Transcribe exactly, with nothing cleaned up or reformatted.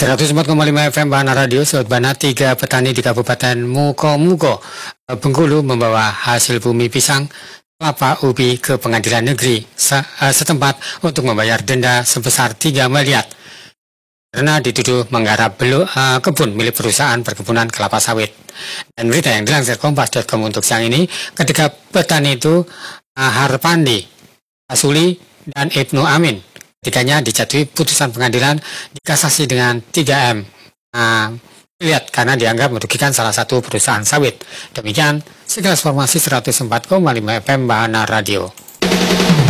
seratus empat koma lima F M Bahana Radio, Sobat Bana. Tiga petani di Kabupaten Mukomuko, Bengkulu membawa hasil bumi pisang, kelapa, ubi ke pengadilan negeri setempat untuk membayar denda sebesar tiga miliar karena dituduh menggarap belu, uh, kebun milik perusahaan perkebunan kelapa sawit. Dan berita yang dilansir kompas titik com untuk siang ini, ketika petani itu uh, Harpandi, Asuli, dan Ibnu Amin, ketiganya dijatuhi putusan pengadilan dikasasi dengan tiga M. Nah, lihat karena dianggap merugikan salah satu perusahaan sawit. Demikian sekilas informasi seratus empat koma lima F M Bahana Radio.